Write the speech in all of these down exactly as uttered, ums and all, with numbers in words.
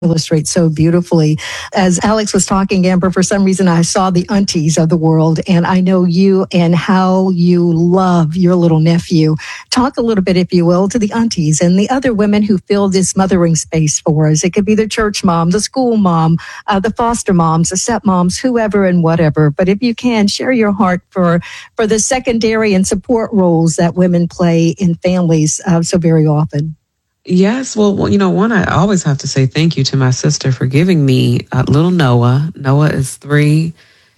illustrates so beautifully. As Alex was talking, Amber, for some reason I saw the aunties of the world, and I know you and how you love your little nephew. Talk a little bit, if you will, to the aunties and the other women who fill this mothering space for us. It could be the church mom, the school mom, uh, the foster moms, the stepmoms, whoever and whatever. But if you can, share your heart for, for the secondary and support roles that women play in families uh, so very often. Yes. Well, you know, one, I always have to say thank you to my sister for giving me uh, little Noah. Noah is three,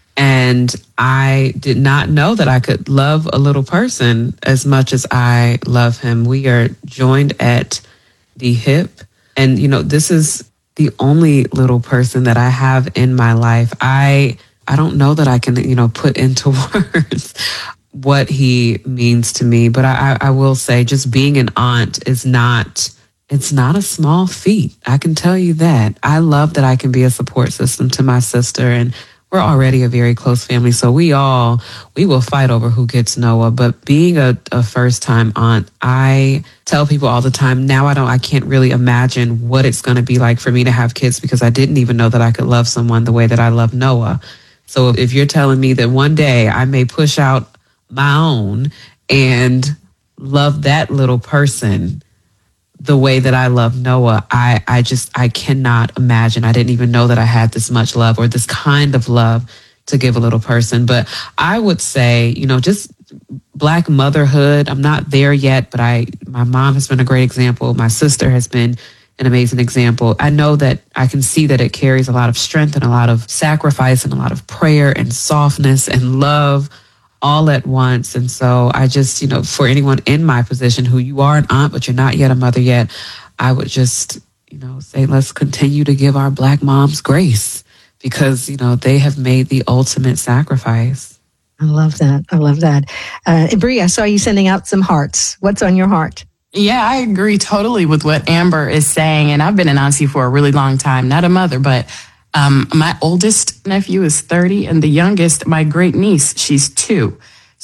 and I did not know that I could love a little person as much as I love him. We are joined at the hip, and, you know, this is the only little person that I have in my life. I, I don't know that I can, you know, put into words what he means to me. But I, I will say just being an aunt is not, it's not a small feat. I can tell you that. I love that I can be a support system to my sister, and we're already a very close family. So we all, we will fight over who gets Noah. But being a, a first time aunt, I tell people all the time, now I don't, I can't really imagine what it's going to be like for me to have kids, because I didn't even know that I could love someone the way that I love Noah. So if you're telling me that one day I may push out my own and love that little person the way that I love Noah, I, I just, I cannot imagine. I didn't even know that I had this much love or this kind of love to give a little person. But I would say, you know, just Black motherhood, I'm not there yet, but I, my mom has been a great example. My sister has been an amazing example. I know that I can see that it carries a lot of strength and a lot of sacrifice and a lot of prayer and softness and love all at once. And so I just, you know, for anyone in my position who you are an aunt, but you're not yet a mother yet, I would just, you know, say, let's continue to give our Black moms grace, because, you know, they have made the ultimate sacrifice. I love that. I love that. Uh, Bree, I saw you sending out some hearts. What's on your heart? Yeah, I agree totally with what Amber is saying. And I've been an auntie for a really long time, not a mother, but Um, my oldest nephew is thirty, and the youngest, my great niece, she's two.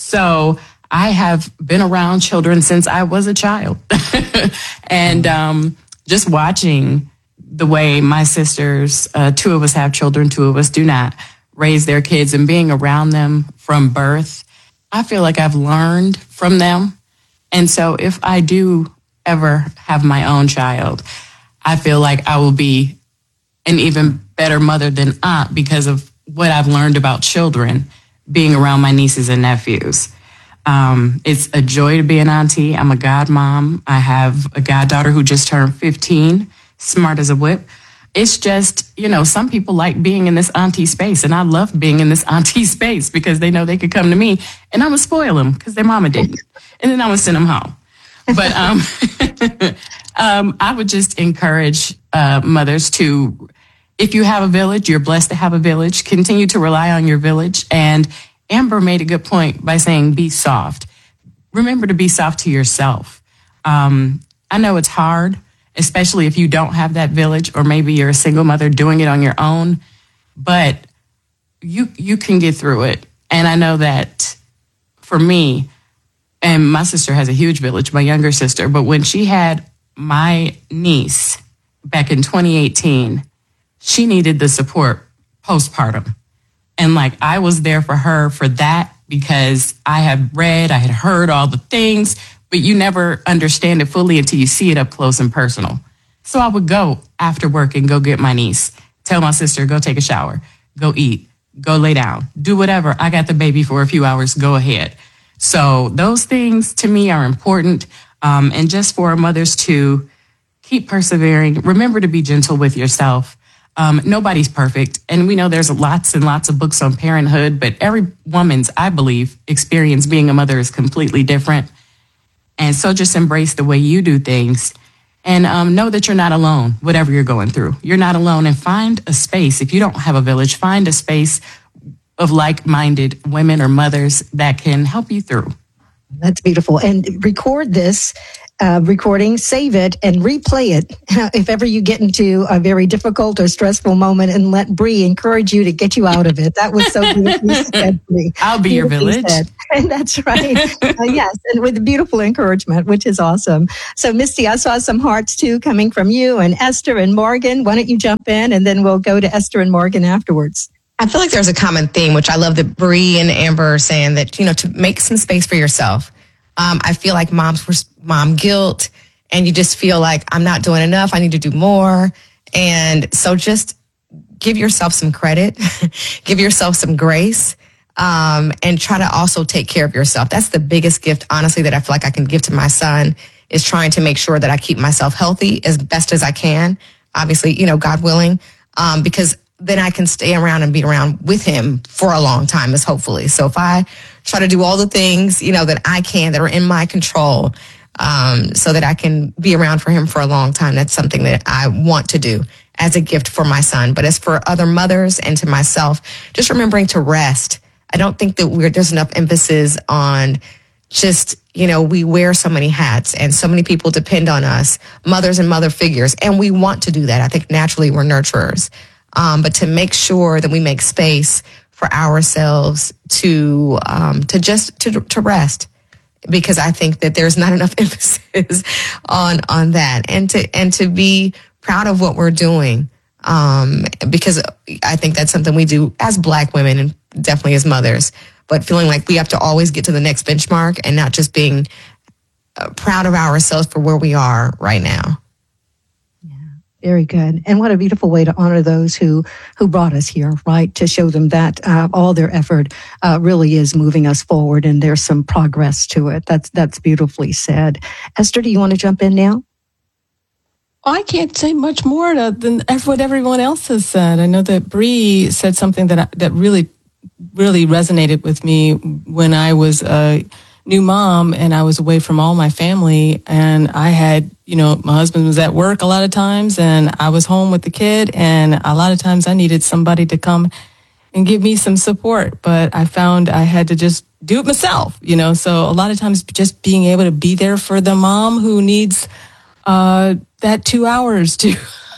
So I have been around children since I was a child. and um, just watching the way my sisters, uh, two of us have children, two of us do not, raise their kids, and being around them from birth, I feel like I've learned from them. And so if I do ever have my own child, I feel like I will be an even better mother than aunt because of what I've learned about children being around my nieces and nephews. Um, it's a joy to be an auntie. I'm a godmom. I have a goddaughter who just turned fifteen, smart as a whip. It's just, you know, some people like being in this auntie space, and I love being in this auntie space because they know they could come to me and I'm going to spoil them because their mama didn't. And then I'm going to send them home. But um, um, I would just encourage uh, mothers to, if you have a village, you're blessed to have a village, continue to rely on your village. And Amber made a good point by saying, be soft. Remember to be soft to yourself. Um, I know it's hard, especially if you don't have that village, or maybe you're a single mother doing it on your own, but you, you can get through it. And I know that for me, and my sister has a huge village, my younger sister, but when she had my niece back in twenty eighteen, she needed the support postpartum. And like, I was there for her for that because I had read, I had heard all the things, but you never understand it fully until you see it up close and personal. So I would go after work and go get my niece, tell my sister, go take a shower, go eat, go lay down, do whatever. I got the baby for a few hours, go ahead. So those things to me are important. Um, and just for mothers to keep persevering, remember to be gentle with yourself. Um, nobody's perfect. And we know there's lots and lots of books on parenthood, but every woman's, I believe, experience being a mother is completely different. And so just embrace the way you do things, and um, know that you're not alone, whatever you're going through. You're not alone, and find a space. If you don't have a village, find a space of like-minded women or mothers that can help you through. That's beautiful. And record this uh, recording, save it, and replay it if ever you get into a very difficult or stressful moment, and let Bree encourage you to get you out of it. That was so beautifully said, Bree. I'll be your village. Said. And that's right. uh, yes, and with beautiful encouragement, which is awesome. So, Misty, I saw some hearts too coming from you and Esther and Morgan. Why don't you jump in, and then we'll go to Esther and Morgan afterwards. I feel like there's a common theme, which I love that Bree and Amber are saying, that, you know, to make some space for yourself. Um, I feel like moms were mom guilt, and you just feel like I'm not doing enough. I need to do more. And so just give yourself some credit, give yourself some grace, um, and try to also take care of yourself. That's the biggest gift, honestly, that I feel like I can give to my son, is trying to make sure that I keep myself healthy as best as I can. Obviously, you know, God willing, um, because then I can stay around and be around with him for a long time, as hopefully. So if I try to do all the things, you know, that I can, that are in my control, um, so that I can be around for him for a long time, that's something that I want to do as a gift for my son. But as for other mothers and to myself, just remembering to rest. I don't think that we're, there's enough emphasis on just, you know, we wear so many hats and so many people depend on us, mothers and mother figures, and we want to do that. I think naturally we're nurturers. Um, but to make sure that we make space for ourselves to um, to just to to rest, because I think that there's not enough emphasis on on that, and to and to be proud of what we're doing, um, because I think that's something we do as Black women and definitely as mothers. But feeling like we have to always get to the next benchmark, and not just being uh, proud of ourselves for where we are right now. Very good. And what a beautiful way to honor those who, who brought us here, right? To show them that uh, all their effort uh, really is moving us forward, and there's some progress to it. That's that's beautifully said. Esther, do you want to jump in now? I can't say much more to, than what everyone else has said. I know that Bree said something that I, that really, really resonated with me when I was a new mom and I was away from all my family, and I had, you know, my husband was at work a lot of times, and I was home with the kid, and a lot of times I needed somebody to come and give me some support, but I found I had to just do it myself, you know. So a lot of times just being able to be there for the mom who needs uh, that two hours to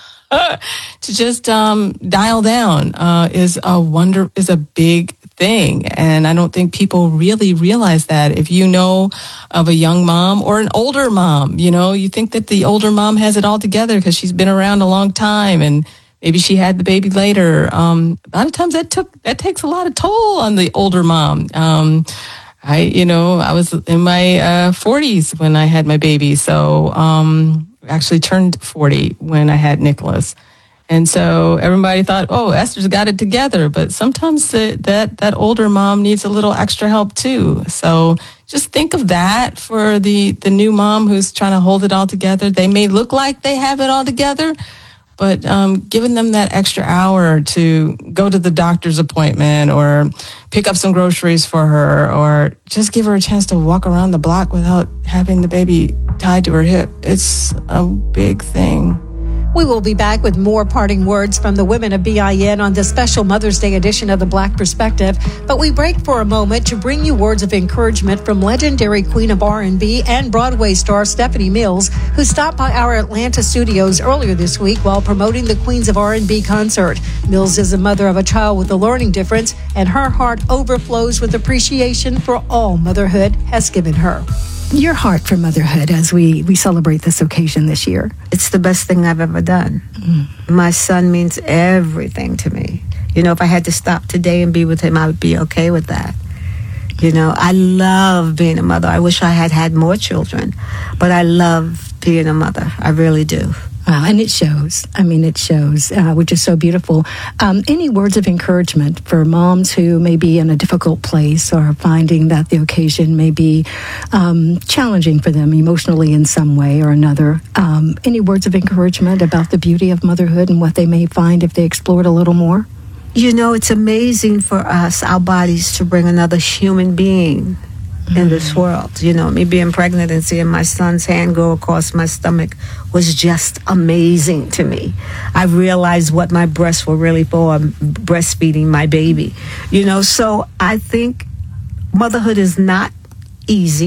to just um, dial down uh, is a wonder is a big thing. And I don't think people really realize that. If you know of a young mom or an older mom, you know, you think that the older mom has it all together because she's been around a long time and maybe she had the baby later. Um, a lot of times that took that takes a lot of toll on the older mom. Um, I, you know, I was in my uh, forties when I had my baby, so um, actually turned forty when I had Nicholas. And so everybody thought, oh, Esther's got it together. But sometimes the, that, that older mom needs a little extra help too. So just think of that for the, the new mom who's trying to hold it all together. They may look like they have it all together, but um, giving them that extra hour to go to the doctor's appointment or pick up some groceries for her, or just give her a chance to walk around the block without having the baby tied to her hip. It's a big thing. We will be back with more parting words from the women of B I N on this special Mother's Day edition of The Black Perspective. But we break for a moment to bring you words of encouragement from legendary queen of R and B and Broadway star Stephanie Mills, who stopped by our Atlanta studios earlier this week while promoting the Queens of R and B concert. Mills is the mother of a child with a learning difference, and her heart overflows with appreciation for all motherhood has given her. Your heart for motherhood as we, we celebrate this occasion this year. It's the best thing I've ever done. Mm. My son means everything to me. You know, if I had to stop today and be with him, I would be okay with that. You know, I love being a mother. I wish I had had more children, but I love being a mother. I really do. Wow, and it shows. I mean, it shows, uh, which is so beautiful. Um, any words of encouragement for moms who may be in a difficult place or finding that the occasion may be um, challenging for them emotionally in some way or another? Um, any words of encouragement about the beauty of motherhood and what they may find if they explored a little more? You know, it's amazing for us, our bodies, to bring another human being in this world. You know, me being pregnant and seeing my son's hand go across my stomach was just amazing to me. I realized what my breasts were really for, breastfeeding my baby. You know, so I think motherhood is not easy.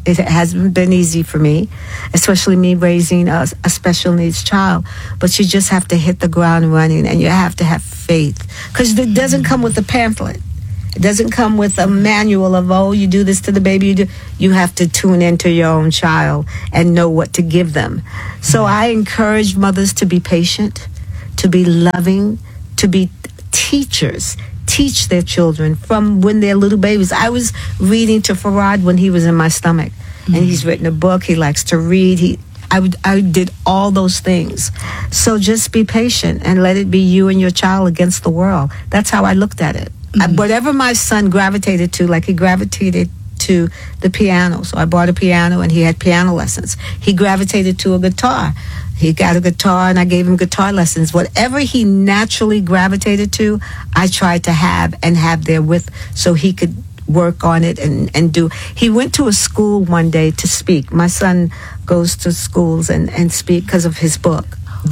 It hasn't been easy for me, especially me raising a, a special needs child. But you just have to hit the ground running, and you have to have faith, because it doesn't come with a pamphlet. It doesn't come with a manual of, oh, you do this to the baby. You do. You have to tune into your own child and know what to give them. So I encourage mothers to be patient, to be loving, to be teachers. Teach their children from when they're little babies. I was reading to Farad when he was in my stomach, mm-hmm. and he's written a book. He likes to read. He, I, would, I did all those things. So just be patient and let it be you and your child against the world. That's how I looked at it. Mm-hmm. I, whatever my son gravitated to, like he gravitated to the piano. So I bought a piano, and he had piano lessons. He gravitated to a guitar. He got a guitar, and I gave him guitar lessons. Whatever he naturally gravitated to, I tried to have and have there with, so he could work on it and, and do. He went to a school one day to speak. My son goes to schools and, and speak because of his book.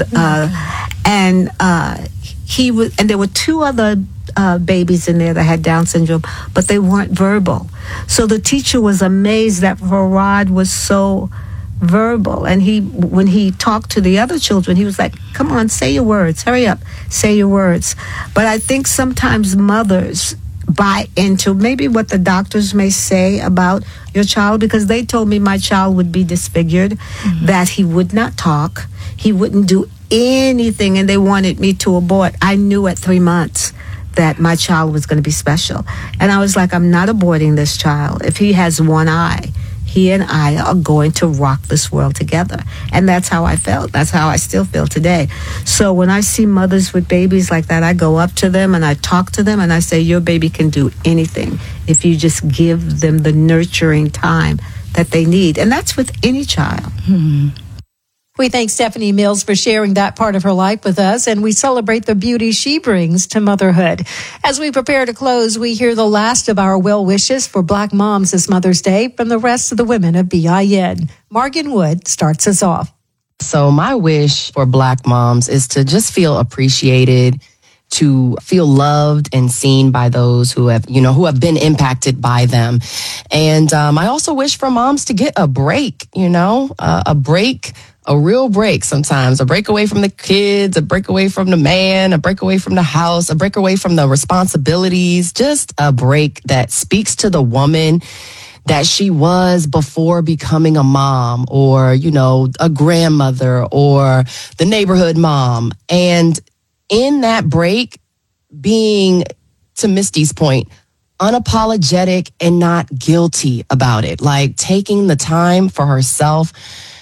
Uh, and uh, he was, and there were two other uh, babies in there that had Down syndrome, but they weren't verbal. So the teacher was amazed that Farad was so verbal, and he when he talked to the other children, he was like, come on, say your words, hurry up, say your words. But I think sometimes mothers buy into maybe what the doctors may say about your child, because they told me my child would be disfigured, mm-hmm. that he would not talk, he wouldn't do anything, and they wanted me to abort. I knew at three months that my child was going to be special, and I was like, I'm not aborting this child. If he has one eye, he and I are going to rock this world together. And that's how I felt. That's how I still feel today. So when I see mothers with babies like that, I go up to them and I talk to them and I say, your baby can do anything if you just give them the nurturing time that they need. And that's with any child. Hmm. We thank Stephanie Mills for sharing that part of her life with us, and we celebrate the beauty she brings to motherhood. As we prepare to close, we hear the last of our well wishes for Black moms this Mother's Day from the rest of the women of B I N. Morgan Wood starts us off. So my wish for Black moms is to just feel appreciated, to feel loved and seen by those who have, you know, who have been impacted by them. And um, I also wish for moms to get a break, you know, uh, a break A real break sometimes, a break away from the kids, a break away from the man, a break away from the house, a break away from the responsibilities, just a break that speaks to the woman that she was before becoming a mom, or, you know, a grandmother, or the neighborhood mom. And in that break, being, to Misty's point, unapologetic and not guilty about it, like taking the time for herself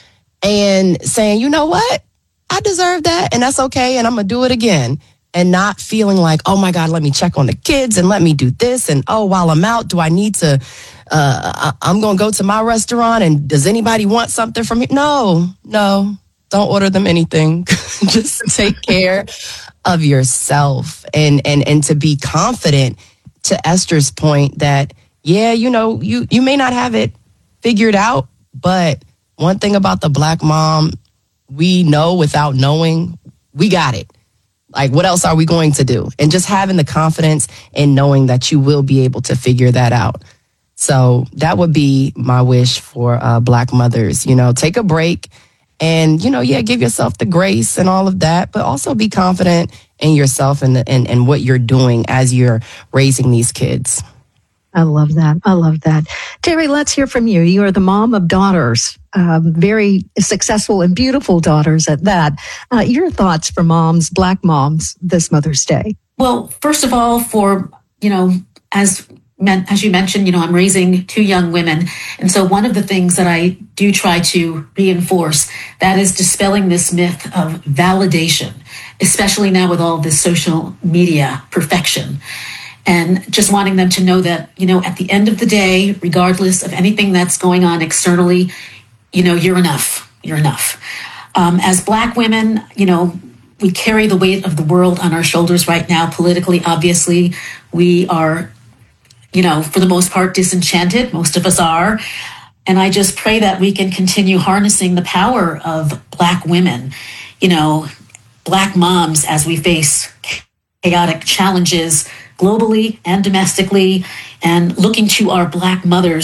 and saying, you know what, I deserve that, and that's okay, and I'm going to do it again. And not feeling like, oh my God, let me check on the kids and let me do this. And oh, while I'm out, do I need to, uh, I'm going to go to my restaurant, and does anybody want something from me? No, no, don't order them anything. Just take care of yourself, and, and, and to be confident, to Esther's point, that, yeah, you know, you, you may not have it figured out, but one thing about the Black mom, we know without knowing, we got it. Like, what else are we going to do? And just having the confidence and knowing that you will be able to figure that out. So that would be my wish for uh, Black mothers. You know, take a break and, you know, yeah, give yourself the grace and all of that, but also be confident in yourself and, and, and what you're doing as you're raising these kids. I love that. I love that. Terry, let's hear from you. You are the mom of daughters, um, very successful and beautiful daughters at that. Uh, your thoughts for moms, Black moms, this Mother's Day? Well, first of all, for, you know, as as you mentioned, you know, I'm raising two young women. And so one of the things that I do try to reinforce, that is dispelling this myth of validation, especially now with all this social media perfection. And just wanting them to know that, you know, at the end of the day, regardless of anything that's going on externally, you know, you're enough. You're enough. Um, as Black women, you know, we carry the weight of the world on our shoulders right now. Politically, obviously, we are, you know, for the most part, disenchanted. Most of us are. And I just pray that we can continue harnessing the power of Black women, you know, Black moms, as we face chaotic challenges globally and domestically, and looking to our Black mothers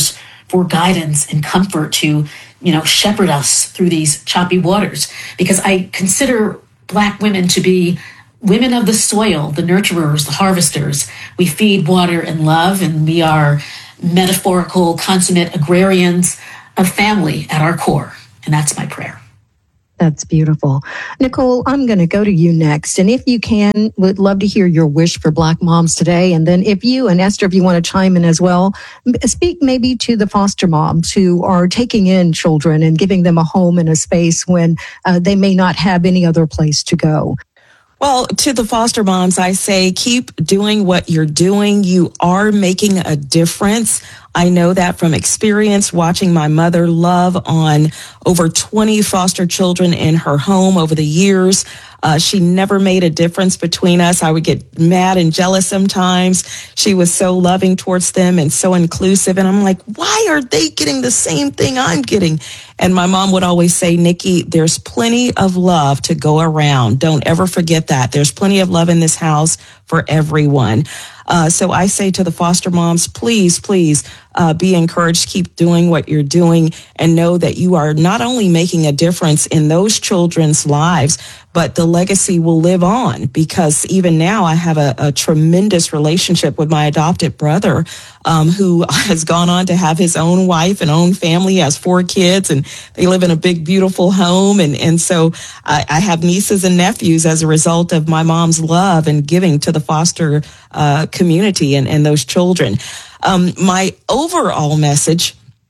for guidance and comfort to, you know, shepherd us through these choppy waters. Because I consider Black women to be women of the soil, the nurturers, the harvesters. We feed, water, and love, and we are metaphorical, consummate agrarians of family at our core. And that's my prayer. That's beautiful. Nicole, I'm going to go to you next. And if you can, would love to hear your wish for Black moms today. And then if you, and Esther, if you want to chime in as well, speak maybe to the foster moms who are taking in children and giving them a home and a space when uh, they may not have any other place to go. Well, to the foster moms, I say keep doing what you're doing. You are making a difference. I know that from experience, watching my mother love on over twenty foster children in her home over the years. Uh, she never made a difference between us. I would get mad and jealous sometimes. She was so loving towards them and so inclusive. And I'm like, why are they getting the same thing I'm getting? And my mom would always say, Nikki, there's plenty of love to go around. Don't ever forget that. There's plenty of love in this house for everyone. Uh, so I say to the foster moms, please, please uh, be encouraged. Keep doing what you're doing and know that you are not only making a difference in those children's lives, but the legacy will live on, because even now I have a, a tremendous relationship with my adopted brother, um, who has gone on to have his own wife and own family, has four kids, and they live in a big, beautiful home. And, and so I, I have nieces and nephews as a result of my mom's love and giving to the foster uh, community and, and those children. Um, my overall message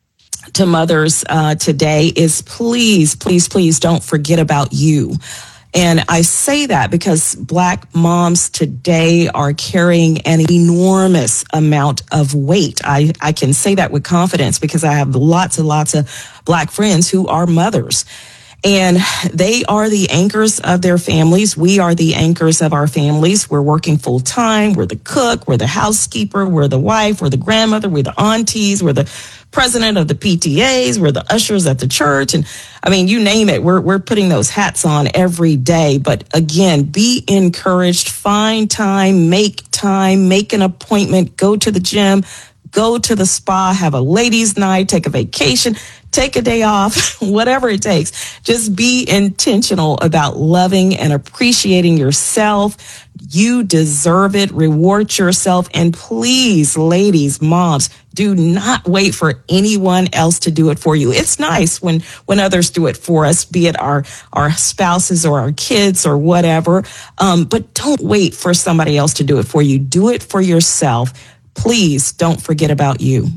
to mothers uh, today is please, please, please don't forget about you. And I say that because Black moms today are carrying an enormous amount of weight. I, I can say that with confidence because I have lots and lots of Black friends who are mothers. And they are the anchors of their families. We are the anchors of our families. We're working full time. We're the cook. We're the housekeeper. We're the wife. We're the grandmother. We're the aunties. We're the president of the P T As. We're the ushers at the church. And I mean, you name it. We're, we're putting those hats on every day. But again, be encouraged. Find time, make time, make an appointment, go to the gym, go to the spa, have a ladies' night, take a vacation, take a day off, whatever it takes. Just be intentional about loving and appreciating yourself. You deserve it. Reward yourself. And please, ladies, moms, do not wait for anyone else to do it for you. It's nice when, when others do it for us, be it our, our spouses or our kids or whatever. Um, but don't wait for somebody else to do it for you. Do it for yourself. Please don't forget about you.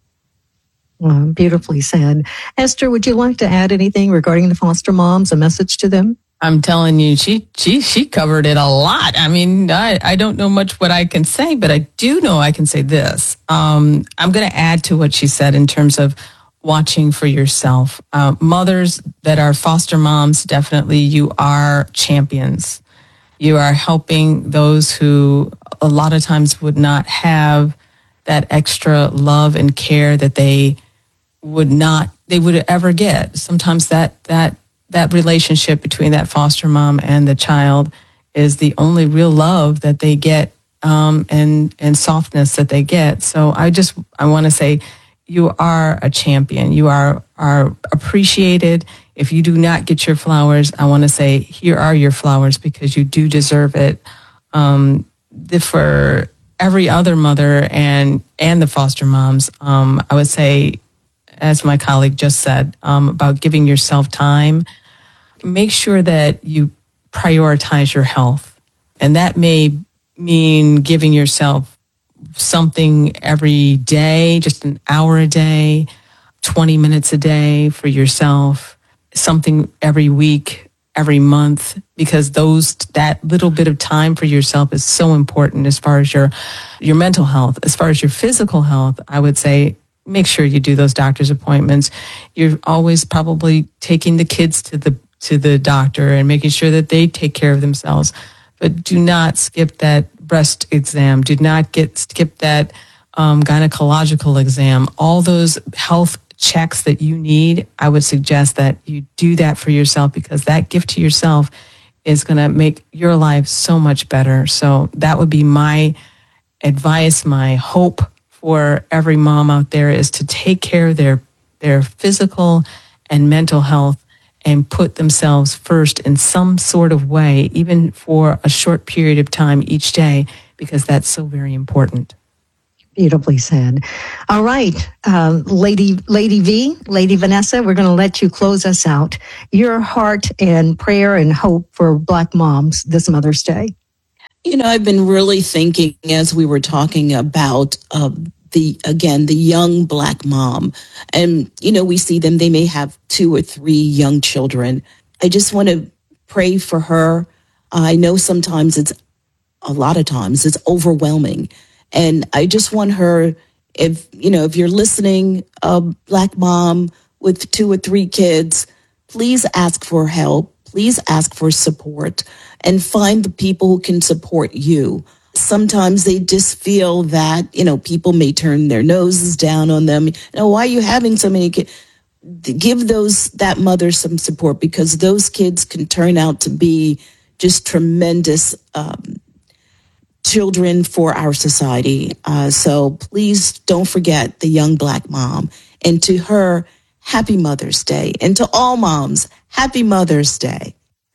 Oh, beautifully said. Esther, would you like to add anything regarding the foster moms, a message to them? I'm telling you, she she she covered it a lot. I mean, I, I don't know much what I can say, but I do know I can say this. Um, I'm going to add to what she said in terms of watching for yourself. Uh, mothers that are foster moms, definitely you are champions. You are helping those who a lot of times would not have that extra love and care that they would not, they would ever get. Sometimes that that that relationship between that foster mom and the child is the only real love that they get, um, and and softness that they get. So I just I want to say, you are a champion. You are are appreciated. If you do not get your flowers, I want to say, here are your flowers because you do deserve it. Um, the, for every other mother and and the foster moms, um, I would say, as my colleague just said, um, about giving yourself time, make sure that you prioritize your health. And that may mean giving yourself something every day, just an hour a day, twenty minutes a day for yourself, something every week, every month, because those that little bit of time for yourself is so important as far as your your mental health. As far as your physical health, I would say, make sure you do those doctor's appointments. You're always probably taking the kids to the to the doctor and making sure that they take care of themselves. But do not skip that breast exam. Do not get skip that um, gynecological exam. All those health checks that you need, I would suggest that you do that for yourself, because that gift to yourself is going to make your life so much better. So that would be my advice, my hope for every mom out there is to take care of their, their physical and mental health and put themselves first in some sort of way, even for a short period of time each day, because that's so very important. Beautifully said. All right, um, Lady Lady V, Lady Vanessa, we're going to let you close us out. Your heart and prayer and hope for Black moms this Mother's Day. You know, I've been really thinking as we were talking about uh, the, again, the young Black mom. And, you know, we see them, they may have two or three young children. I just want to pray for her. I know sometimes it's, a lot of times it's overwhelming. And I just want her, if, you know, if you're listening, a Black mom with two or three kids, please ask for help. Please ask for support and find the people who can support you. Sometimes they just feel that, you know, people may turn their noses down on them. You know, why are you having so many kids? Give those, that mother some support, because those kids can turn out to be just tremendous um children for our society. Uh, so please don't forget the young Black mom. And to her, happy Mother's Day. And to all moms, happy Mother's Day.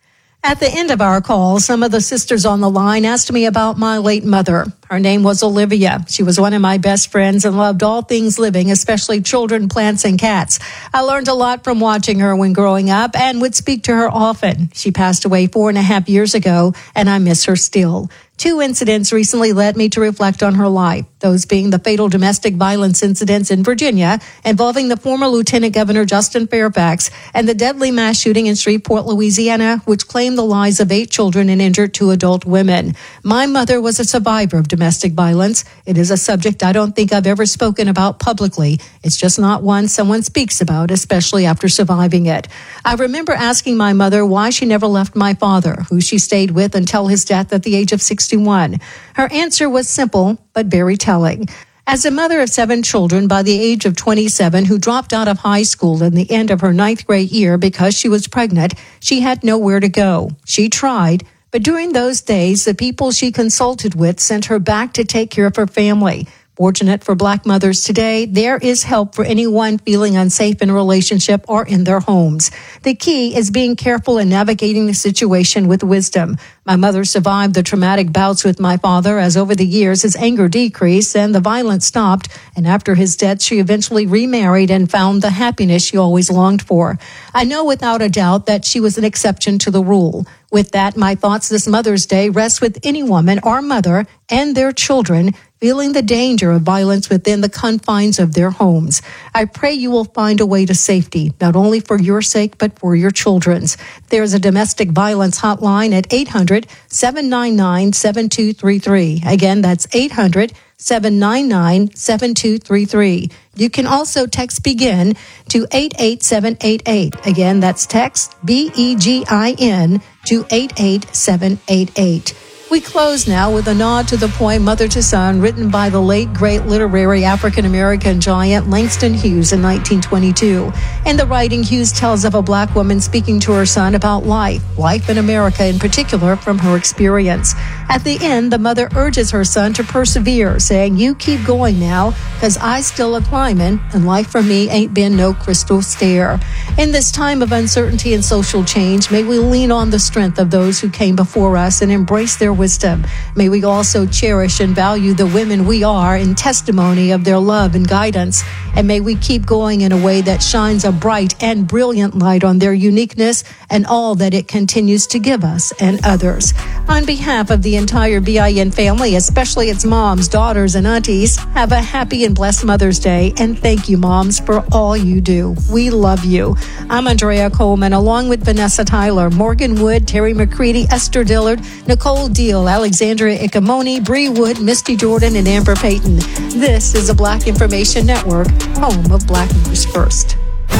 At the end of our call, some of the sisters on the line asked me about my late mother. Her name was Olivia. She was one of my best friends and loved all things living, especially children, plants, and cats. I learned a lot from watching her when growing up and would speak to her often. She passed away four and a half years ago, and I miss her still. Two incidents recently led me to reflect on her life, those being the fatal domestic violence incidents in Virginia involving the former Lieutenant Governor Justin Fairfax and the deadly mass shooting in Shreveport, Louisiana, which claimed the lives of eight children and injured two adult women. My mother was a survivor of domestic violence. It is a subject I don't think I've ever spoken about publicly. It's just not one someone speaks about, especially after surviving it. I remember asking my mother why she never left my father, who she stayed with until his death at the age of sixty-one. Her answer was simple, but very telling. As a mother of seven children by the age of twenty-seven who dropped out of high school in the end of her ninth grade year because she was pregnant, she had nowhere to go. She tried, but during those days, the people she consulted with sent her back to take care of her family. Fortunate for Black mothers today, there is help for anyone feeling unsafe in a relationship or in their homes. The key is being careful and navigating the situation with wisdom. My mother survived the traumatic bouts with my father as over the years his anger decreased and the violence stopped. And after his death, she eventually remarried and found the happiness she always longed for. I know without a doubt that she was an exception to the rule. With that, my thoughts this Mother's Day rest with any woman or mother and their children feeling the danger of violence within the confines of their homes. I pray you will find a way to safety, not only for your sake, but for your children's. There's a domestic violence hotline at eight hundred, seven nine nine, seven two three three. Again, that's eight hundred, seven nine nine, seven two three three. You can also text BEGIN to eight eight seven eight eight. Again, that's text B E G I N to eight eight seven eight eight. We close now with a nod to the poem Mother to Son, written by the late, great literary African-American giant Langston Hughes in nineteen twenty-two. In the writing, Hughes tells of a Black woman speaking to her son about life, life in America in particular, from her experience. At the end, the mother urges her son to persevere, saying, "You keep going now, because I still a climbing, and life for me ain't been no crystal stair." In this time of uncertainty and social change, may we lean on the strength of those who came before us and embrace their wisdom. May we also cherish and value the women we are in testimony of their love and guidance. And may we keep going in a way that shines a bright and brilliant light on their uniqueness and all that it continues to give us and others. On behalf of the entire B I N family, especially its moms, daughters, and aunties, have a happy and blessed Mother's Day. And thank you, moms, for all you do. We love you. I'm Andrea Coleman, along with Vanessa Tyler, Morgan Wood, Terry McCready, Esther Dillard, Nicole Deal, Alexandria Icamoni, Bree Wood, Misty Jordan, and Amber Payton. This is a Black Information Network, home of Black News First.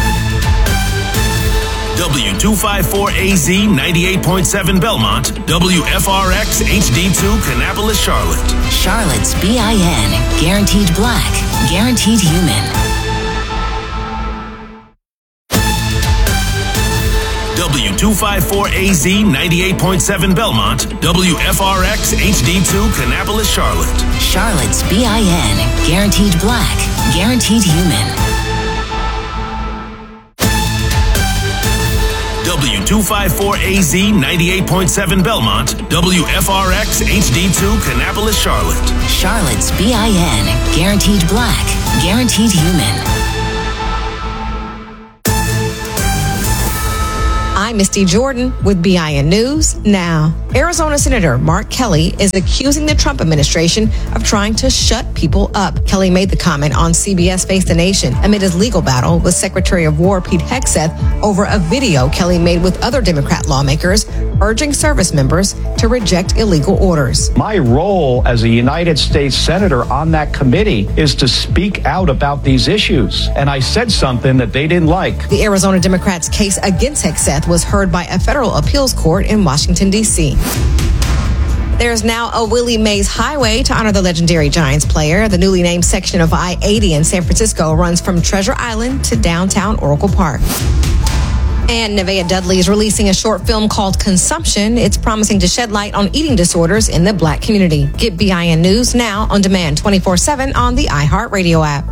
W two fifty-four A Z ninety-eight point seven Belmont, W F R X H D two Kannapolis, Charlotte. Charlotte's B I N, guaranteed Black, guaranteed human. W W two fifty-four A Z ninety-eight point seven Belmont, W F R X H D two Kannapolis, Charlotte. Charlotte's B I N. Guaranteed Black. Guaranteed Human. W two fifty-four A Z ninety-eight point seven Belmont, W F R X H D two Kannapolis, Charlotte. Charlotte's B I N. Guaranteed Black. Guaranteed Human. I'm Misty Jordan with B I N News Now. Arizona Senator Mark Kelly is accusing the Trump administration of trying to shut people up. Kelly made the comment on C B S Face the Nation amid his legal battle with Secretary of War Pete Hegseth over a video Kelly made with other Democrat lawmakers urging service members to reject illegal orders. My role as a United States Senator on that committee is to speak out about these issues. And I said something that they didn't like. The Arizona Democrats' case against Hegseth was heard by a federal appeals court in Washington, D C There's now a Willie Mays Highway to honor the legendary Giants player. The newly named section of I eighty in San Francisco runs from Treasure Island to downtown Oracle Park. And Nevaeh Dudley is releasing a short film called Consumption. It's promising to shed light on eating disorders in the Black community. Get B I N News now on demand twenty-four seven on the iHeartRadio app.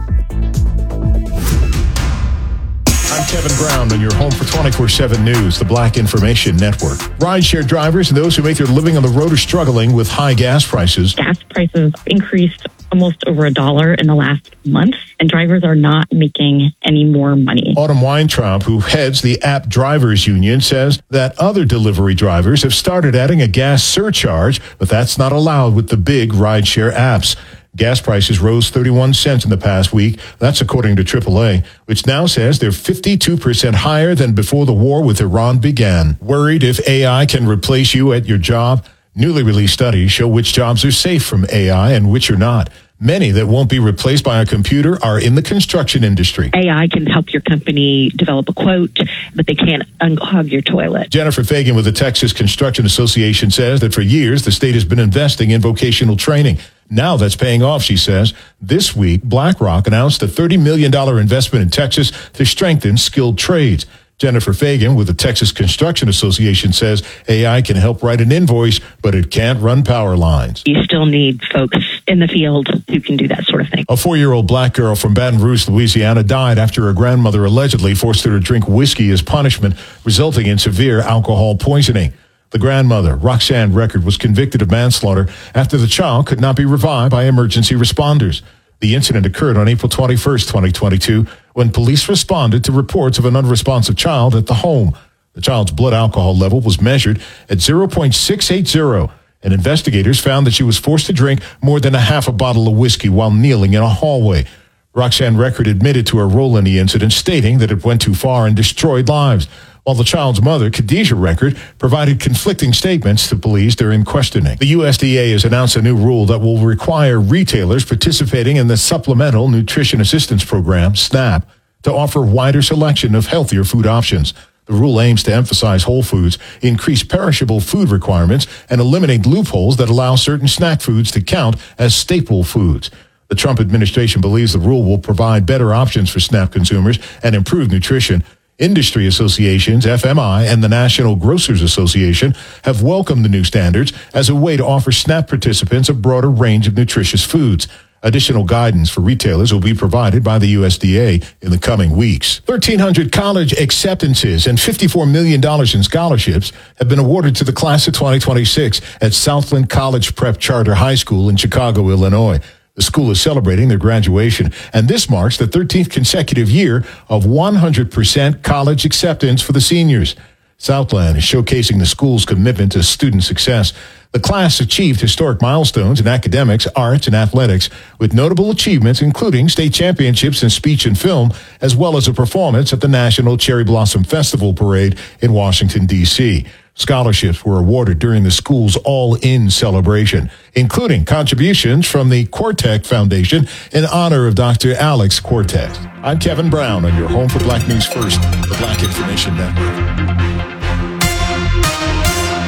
I'm Kevin Brown, and you're home for twenty-four seven News, the Black Information Network. Rideshare drivers and those who make their living on the road are struggling with high gas prices. Gas prices increased almost over a dollar in the last month, and drivers are not making any more money. Autumn Weintraub, who heads the App Drivers Union, says that other delivery drivers have started adding a gas surcharge, but that's not allowed with the big rideshare apps. Gas prices rose thirty-one cents in the past week. That's according to triple A, which now says they're fifty-two percent higher than before the war with Iran began. Worried if A I can replace you at your job? Newly released studies show which jobs are safe from A I and which are not. Many that won't be replaced by a computer are in the construction industry. A I can help your company develop a quote, but they can't unclog your toilet. Jennifer Fagan with the Texas Construction Association says that for years the state has been investing in vocational training. Now that's paying off, she says. This week, BlackRock announced a thirty million dollars investment in Texas to strengthen skilled trades. Jennifer Fagan with the Texas Construction Association says A I can help write an invoice, but it can't run power lines. You still need folks in the field who can do that sort of thing. A four-year-old black girl from Baton Rouge, Louisiana, died after her grandmother allegedly forced her to drink whiskey as punishment, resulting in severe alcohol poisoning. The grandmother, Roxanne Record, was convicted of manslaughter after the child could not be revived by emergency responders. The incident occurred on April twenty-first, twenty twenty-two, when police responded to reports of an unresponsive child at the home. The child's blood alcohol level was measured at zero point six eight zero, and investigators found that she was forced to drink more than a half a bottle of whiskey while kneeling in a hallway. Roxanne Record admitted to her role in the incident, stating that it went too far and destroyed lives, while the child's mother, Khadijah Record, provided conflicting statements to police during questioning. The U S D A has announced a new rule that will require retailers participating in the Supplemental Nutrition Assistance Program, SNAP, to offer wider selection of healthier food options. The rule aims to emphasize whole foods, increase perishable food requirements, and eliminate loopholes that allow certain snack foods to count as staple foods. The Trump administration believes the rule will provide better options for SNAP consumers and improve nutrition. Industry associations, F M I, and the National Grocers Association have welcomed the new standards as a way to offer SNAP participants a broader range of nutritious foods. Additional guidance for retailers will be provided by the U S D A in the coming weeks. thirteen hundred college acceptances and fifty-four million dollars in scholarships have been awarded to the class of twenty twenty-six at Southland College Prep Charter High School in Chicago, Illinois. The school is celebrating their graduation, and this marks the thirteenth consecutive year of one hundred percent college acceptance for the seniors. Southland is showcasing the school's commitment to student success. The class achieved historic milestones in academics, arts, and athletics, with notable achievements including state championships in speech and film, as well as a performance at the National Cherry Blossom Festival Parade in Washington, D C Scholarships were awarded during the school's all-in celebration, including contributions from the Quartek Foundation in honor of Doctor Alex Quartek. I'm Kevin Brown, and your home for Black News First, the Black Information Network.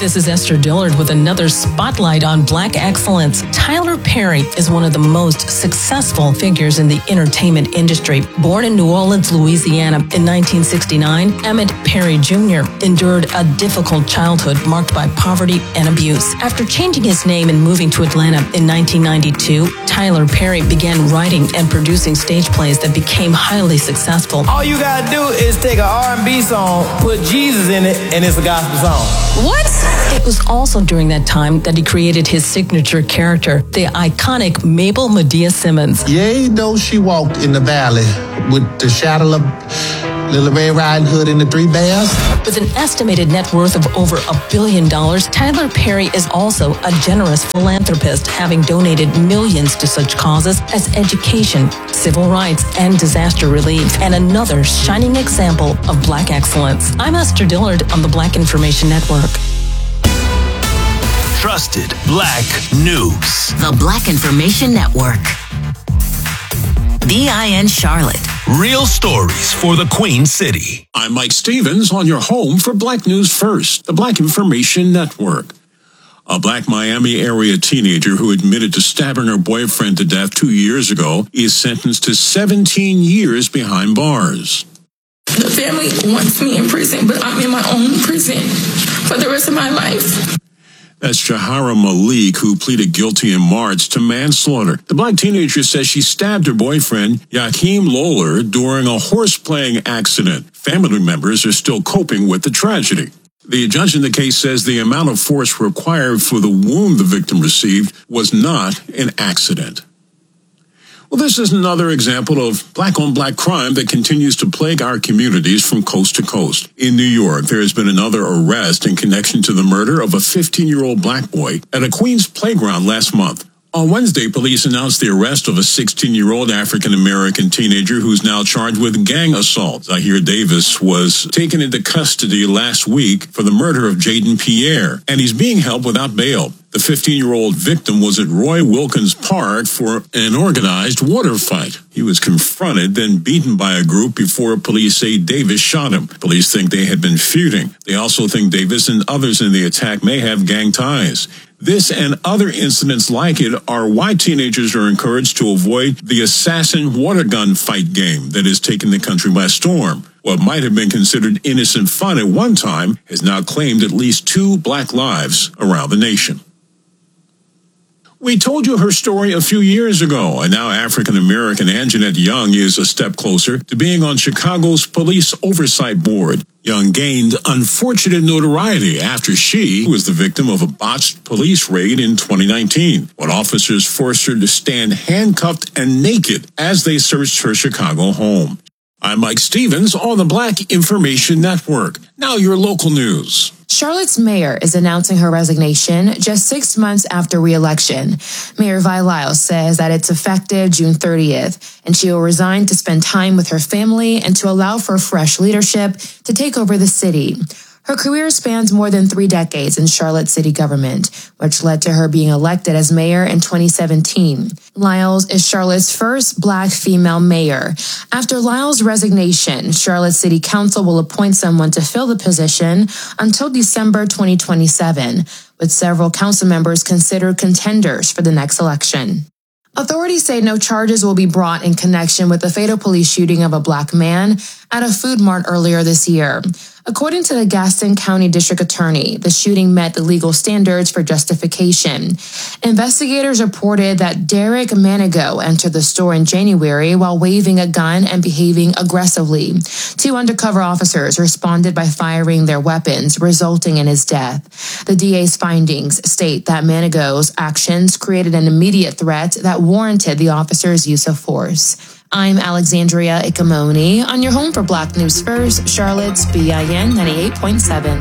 This is Esther Dillard with another spotlight on Black excellence. Tyler Perry is one of the most successful figures in the entertainment industry. Born in New Orleans, Louisiana in nineteen sixty-nine, Emmett Perry Junior endured a difficult childhood marked by poverty and abuse. After changing his name and moving to Atlanta in nineteen ninety-two, Tyler Perry began writing and producing stage plays that became highly successful. All you gotta do is take an R and B song, put Jesus in it, and it's a gospel song. What? It was also during that time that he created his signature character, the iconic Mabel Medea Simmons. Yea, though she walked in the valley with the shadow of Little Red Riding Hood and the Three Bears. With an estimated net worth of over a billion dollars, Tyler Perry is also a generous philanthropist, having donated millions to such causes as education, civil rights, and disaster relief, and another shining example of Black excellence. I'm Esther Dillard on the Black Information Network. Trusted Black News. The Black Information Network. B I N Charlotte. Real stories for the Queen City. I'm Mike Stevens on your home for Black News First, the Black Information Network. A Black Miami area teenager who admitted to stabbing her boyfriend to death two years ago is sentenced to seventeen years behind bars. The family wants me in prison, but I'm in my own prison for the rest of my life. That's Jahara Malik, who pleaded guilty in March to manslaughter. The black teenager says she stabbed her boyfriend, Yakeem Lawler, during a horse-playing accident. Family members are still coping with the tragedy. The judge in the case says the amount of force required for the wound the victim received was not an accident. Well, this is another example of black-on-black crime that continues to plague our communities from coast to coast. In New York, there has been another arrest in connection to the murder of a fifteen-year-old black boy at a Queens playground last month. On Wednesday, police announced the arrest of a sixteen-year-old African-American teenager who's now charged with gang assault. Zahir Davis was taken into custody last week for the murder of Jaden Pierre, and he's being held without bail. The fifteen-year-old victim was at Roy Wilkins Park for an organized water fight. He was confronted, then beaten by a group before police say Davis shot him. Police think they had been feuding. They also think Davis and others in the attack may have gang ties. This and other incidents like it are why teenagers are encouraged to avoid the assassin water gun fight game that has taken the country by storm. What might have been considered innocent fun at one time has now claimed at least two black lives around the nation. We told you her story a few years ago, and now African-American Anjanette Young is a step closer to being on Chicago's Police Oversight Board. Young gained unfortunate notoriety after she was the victim of a botched police raid in twenty nineteen, when officers forced her to stand handcuffed and naked as they searched her Chicago home. I'm Mike Stevens on the Black Information Network. Now your local news. Charlotte's mayor is announcing her resignation just six months after re-election. Mayor Vi Lyles says that it's effective June thirtieth, and she will resign to spend time with her family and to allow for fresh leadership to take over the city. Her career spans more than three decades in Charlotte city government, which led to her being elected as mayor in twenty seventeen. Lyles is Charlotte's first black female mayor. After Lyles' resignation, Charlotte City Council will appoint someone to fill the position until December twenty twenty-seven, with several council members considered contenders for the next election. Authorities say no charges will be brought in connection with the fatal police shooting of a black man at a food mart earlier this year. According to the Gaston County District Attorney, the shooting met the legal standards for justification. Investigators reported that Derek Manigo entered the store in January while waving a gun and behaving aggressively. Two undercover officers responded by firing their weapons, resulting in his death. The D A's findings state that Manigo's actions created an immediate threat that warranted the officers' use of force. I'm Alexandria Ikamoni on your home for Black News First, Charlotte's B I N ninety-eight point seven.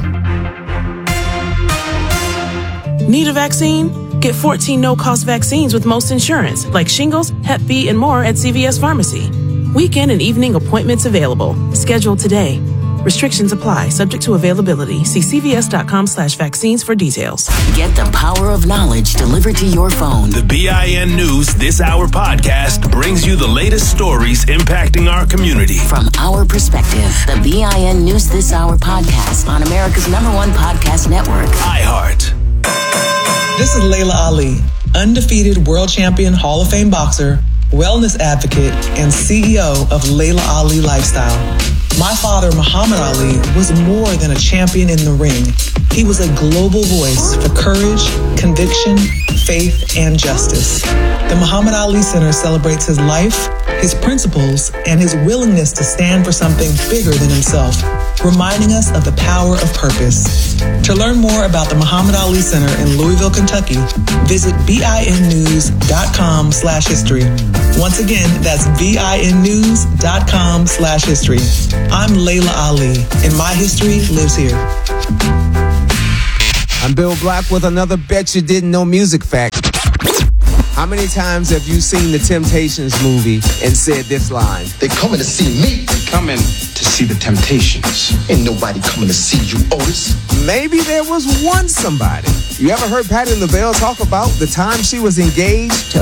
Need a vaccine? Get fourteen no-cost vaccines with most insurance, like shingles, Hep B, and more at C V S Pharmacy. Weekend and evening appointments available. Schedule today. Restrictions apply, subject to availability. See cvs.com slash vaccines for details. Get the power of knowledge delivered to your phone. The B I N News This Hour podcast brings you the latest stories impacting our community. From our perspective, the B I N News This Hour podcast on America's number one podcast network, iHeart. This is Layla Ali, undefeated world champion, Hall of Fame boxer, wellness advocate, and C E O of Layla Ali Lifestyle. My father, Muhammad Ali, was more than a champion in the ring. He was a global voice for courage, conviction, faith, and justice. The Muhammad Ali Center celebrates his life, his principles, and his willingness to stand for something bigger than himself, reminding us of the power of purpose. To learn more about the Muhammad Ali Center in Louisville, Kentucky, visit binnews.com slash history. Once again, that's binnews.com slash history. I'm Layla Ali, and my history lives here. I'm Bill Black with another Bet You Didn't Know music fact. How many times have you seen the Temptations movie and said this line? They coming to see me. They coming to see the Temptations. Ain't nobody coming to see you, Otis. Maybe there was one somebody. You ever heard Patti LaBelle talk about the time she was engaged to